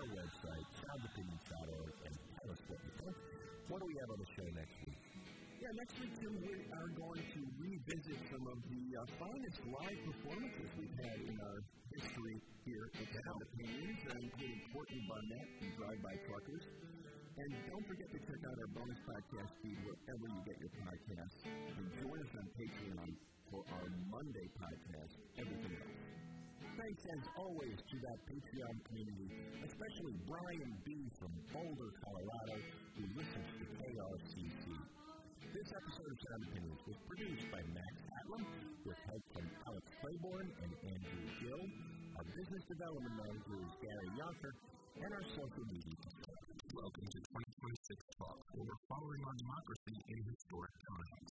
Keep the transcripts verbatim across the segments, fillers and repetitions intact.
our website, sound opinions dot org, and tell us what you think. What do we have on the show next week? Yeah, next week, Tim, we are going to revisit some of the uh, finest live performances we've had in our history here at Sound Opinions, including Courtney Barnett and Drive-By Truckers. And don't forget to check out our bonus podcast feed wherever you get your podcasts. And join us on Patreon for our Monday podcast, Everything Else. Thanks, as always, to that Patreon community, especially Brian B. from Boulder, Colorado, who listens to K R C C. This episode of Sound Opinions was produced by Max Atlam, with help from Alex Claiborne and Andrew Gill. Our business development manager is Gary Yonker, and our social media consultant. Welcome to twenty twenty-six Talk, where we're following our democracy in historic times.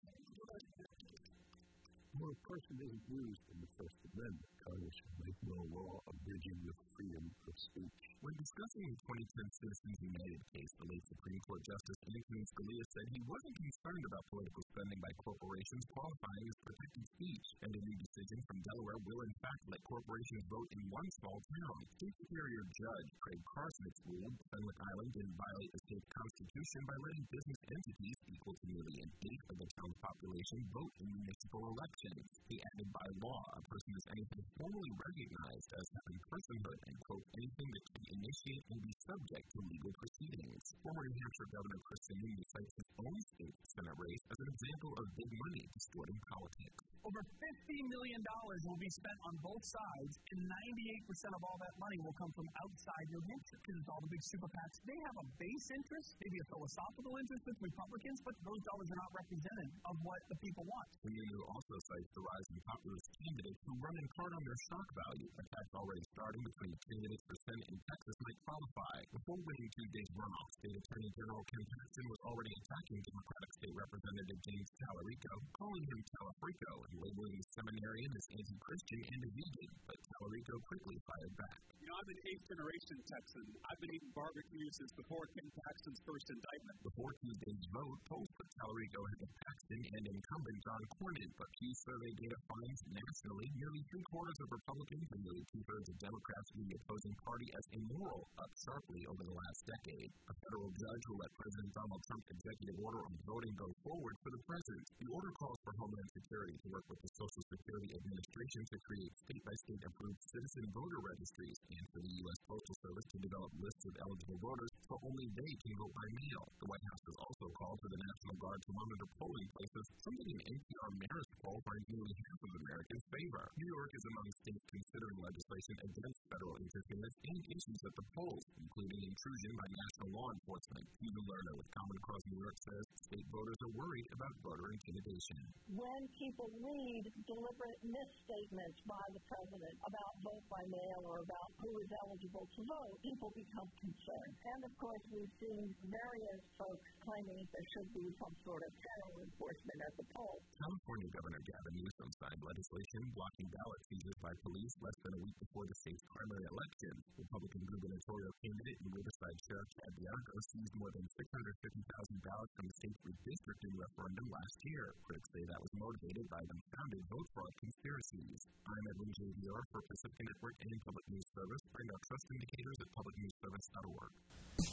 When a person isn't used in the First Amendment, Congress should make no law abridging the freedom of speech. When discussing the twenty ten Citizens United case, the late Supreme Court Justice Antonin Scalia said he wasn't concerned about political spending by corporations qualifying as protected speech, and a new decision from Delaware will in fact let corporations vote in one small town. State Superior Judge Craig Carson ruled Fenwick Island didn't violate the state's constitution by letting business entities equal to nearly an eighth of the town's population vote in municipal elections. He added, by law, a person is anything formally recognized as having personhood and, quote, anything that can initiate and be subject to legal proceedings. Former New Hampshire Governor Chris Sununu cites his own state's Senate race as an example of big money distorting politics. Over fifty million dollars will be spent on both sides, and ninety-eight percent of all that money will come from outside New Hampshire, because it's all the big super PACs. They have a base interest, maybe a philosophical interest with Republicans, but those dollars are not representative of what the people want. Sununu also cites the rise in populist candidates who run in part on their shock value. A tax already starting between candidates for Senate in Texas might qualify. Before winning Tuesday's runoff, State Attorney General Ken Paxton was already attacking Democratic State Representative James Tallarico, calling him Talafrico and labeling the seminarian as anti-Christian and a vegan, but Tallarico quickly fired back. You know, I'm an eighth-generation Texan. I've been eating barbecue since before Ken Paxton's first indictment. Before Tuesday's vote, polls put Tallarico ahead of Paxton and incumbent John Cornyn, but Pew survey data finds nationally nearly three-quarters of Republicans and nearly two-thirds of Democrats view the opposing party as immoral, up sharply over the last decade. A federal judge will let President Donald Trump's executive order on voting go forward for the president. The order calls for Homeland Security to work with the Social Security Administration to create state-by-state approved citizen voter registries and for the U S Postal Service to develop lists of eligible voters so only they can vote by mail. The White House has also called for the National Guard to monitor polling places, something an N P R Marist poll finds nearly half of Americans favor. New York is among states considering legislation against federal interference and issues at the polls, including intrusion by national law enforcement. Susan Lerner with Common Cause New York says state voters are worried about voter intimidation. When people read deliberate misstatements by the president about vote by mail or about who is eligible to vote, people become concerned. And of course, we've seen various folks claiming there should be some sort of federal enforcement at the polls. California Governor Gavin Newsom signed legislation blocking ballot seizures by police less than a week before the state's primary election. Republican gubernatorial candidate and Riverside Sheriff Chad Bianco seized more than six hundred fifty thousand ballots from the state's redistricting referendum last year. Critics say that was motivated by the founded vote fraud conspiracies. I'm Edwin J. V R for Pacifica Network and Public News Service. Find our trust indicators at public news service dot org.